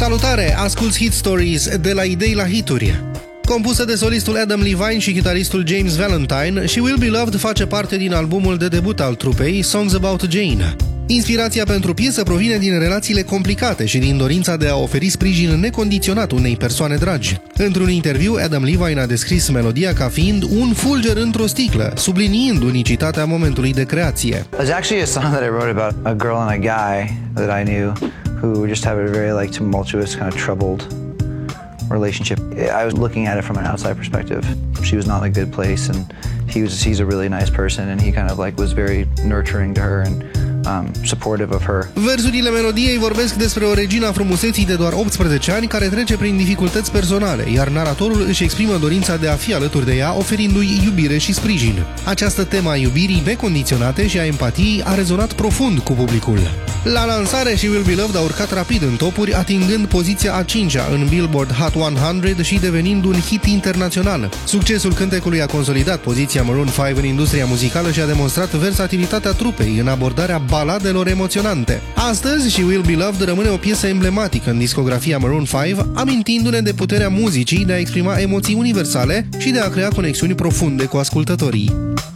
Salutare! Asculți Hit Stories de la idei la hituri. Compusă de solistul Adam Levine și chitaristul James Valentine, She Will Be Loved face parte din albumul de debut al trupei, Songs About Jane. Inspirația pentru piesă provine din relațiile complicate și din dorința de a oferi sprijin necondiționat unei persoane dragi. Într-un interviu, Adam Levine a descris melodia ca fiind un fulger într-o sticlă, subliniind unicitatea momentului de creație. It's actually a song that I wrote about a girl and a guy that I knew who just have a very tumultuous, kind of troubled relationship. I was looking at it from an outside perspective. She was not in a good place, and he's a really nice person, and he kind of was very nurturing to her and supportive of her. Versurile melodiei vorbesc despre o regină a frumuseții de doar 18 ani care trece prin dificultăți personale, iar naratorul își exprimă dorința de a fi alături de ea, oferindu-i iubire și sprijin. Această temă a iubirii necondiționate și a empatiei a rezonat profund cu publicul. La lansare, She Will Be Loved a urcat rapid în topuri, atingând poziția a 5-a în Billboard Hot 100 și devenind un hit internațional. Succesul cântecului a consolidat poziția Maroon 5 în industria muzicală și a demonstrat versatilitatea trupei în abordarea baladelor emoționante. Astăzi, She Will Be Loved rămâne o piesă emblematică în discografia Maroon 5, amintindu-ne de puterea muzicii de a exprima emoții universale și de a crea conexiuni profunde cu ascultătorii.